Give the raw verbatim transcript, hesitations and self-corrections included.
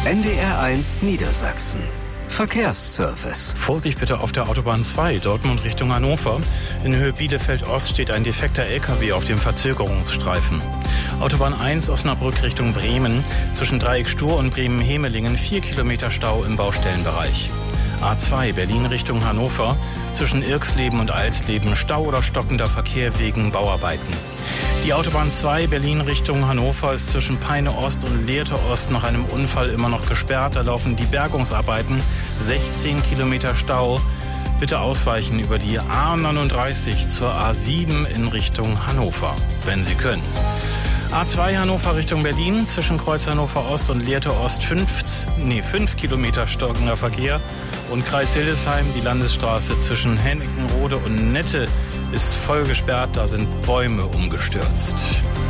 N D R eins Niedersachsen. Verkehrsservice. Vorsicht bitte auf der Autobahn zwei, Dortmund Richtung Hannover. In Höhe Bielefeld-Ost steht ein defekter L K W auf dem Verzögerungsstreifen. Autobahn eins Osnabrück Richtung Bremen. Zwischen Dreieck Stur und Bremen-Hemelingen vier Kilometer Stau im Baustellenbereich. A zwei Berlin Richtung Hannover. Zwischen Irxleben und Alsleben Stau oder stockender Verkehr wegen Bauarbeiten. Die Autobahn zwei Berlin Richtung Hannover ist zwischen Peine Ost und Lehrte Ost nach einem Unfall immer noch gesperrt. Da laufen die Bergungsarbeiten. sechzehn Kilometer Stau. Bitte ausweichen über die A neununddreißig zur A sieben in Richtung Hannover, wenn Sie können. A zwei Hannover Richtung Berlin, zwischen Kreuz Hannover Ost und Lehrte Ost fünf, nee, fünf Kilometer stockender Verkehr. Und Kreis Hildesheim, die Landesstraße zwischen Hennikenrode und Nette ist voll gesperrt, da sind Bäume umgestürzt.